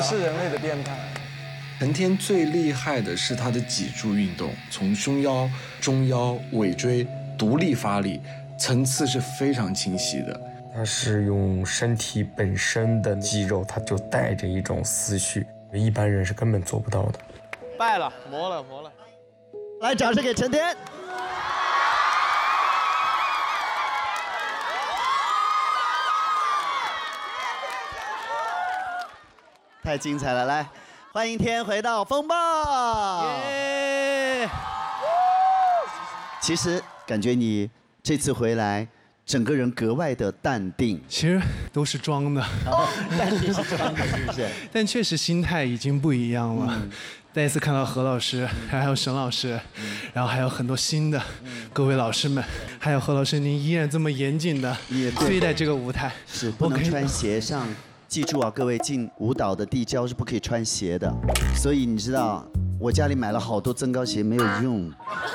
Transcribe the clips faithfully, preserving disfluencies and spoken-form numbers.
是人类的变态。 陈天最厉害的是他的脊柱运动，从胸腰、中腰、尾椎独立发力，层次是非常清晰的。 他是用身体本身的肌肉，他就带着一种思绪，一般人是根本做不到的。 败了，磨了，磨了。 来，掌声给陈天。太精彩了，来，欢迎天回到风暴。耶！其实感觉你这次回来，整个人格外的淡定。 其实都是装的， 哦，淡定是装的，是不是？ 但确实心态已经不一样了。嗯、再一次看到何老师，还有沈老师，嗯、然后还有很多新的、嗯、各位老师们，还有何老师，您依然这么严谨的对待这个舞台， 是不能穿鞋上。记住啊，各位进舞蹈的地胶是不可以穿鞋的，所以你知道，我家里买了好多增高鞋没有用。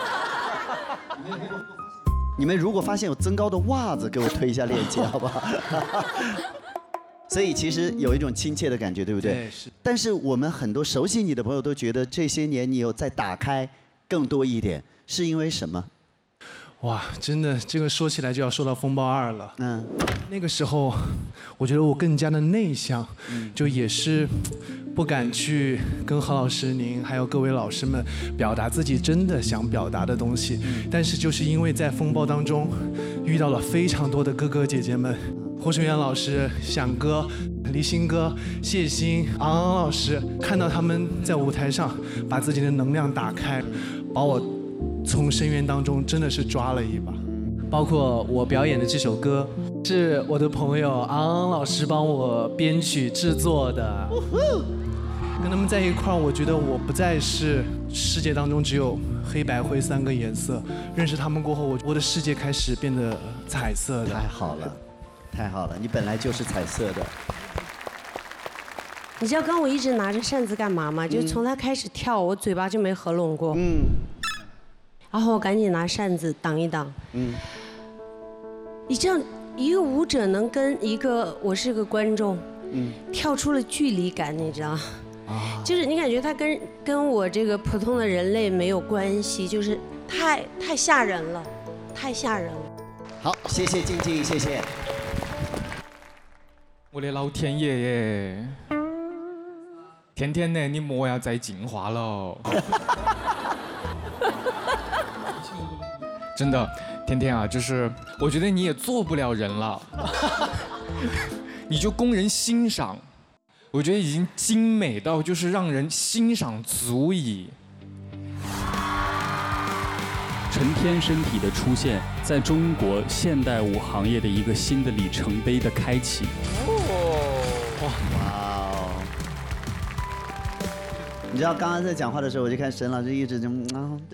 你们如果发现有增高的袜子，给我推一下链接，好不好？所以其实有一种亲切的感觉，对不对？ 对，是。 但是我们很多熟悉你的朋友都觉得这些年你有在打开更多一点，是因为什么？ 哇，真的，这个说起来就要说到风暴二了。 嗯， 那个时候，我觉得我更加的内向，嗯、就也是不敢去跟何老师您还有各位老师们表达自己真的想表达的东西。嗯、但是就是因为在风暴当中遇到了非常多的哥哥姐姐们，侯世元老师、响哥、黎鑫哥、谢欣、昂昂老师，看到他们在舞台上把自己的能量打开，把我从深渊当中真的是抓了一把。包括我表演的这首歌，是我的朋友昂昂老师帮我编曲制作的。跟他们在一块儿，我觉得我不再是世界当中只有黑白灰三个颜色。认识他们过后，我我的世界开始变得彩色的。 太好了，太好了，你本来就是彩色的。 你知道刚我一直拿着扇子干嘛吗？就从他开始跳，我嘴巴就没合拢过。嗯。然后我赶紧拿扇子挡一挡。嗯。你知道，一个舞者能跟一个我是个观众，嗯，跳出了距离感，你知道？啊。就是你感觉他跟跟我这个普通的人类没有关系，就是太太吓人了，太吓人了。 好，谢谢静静，谢谢。 我的老天爷耶！天天呢，你莫要再进化了。真的，天天啊，就是我觉得你也做不了人了，你就供人欣赏，我觉得已经精美到就是让人欣赏足矣。 陈天身体的出现，在中国现代舞行业的一个新的里程碑的开启。 哦，哇哦！你知道刚刚在讲话的时候，我就看沈老师一直就啊。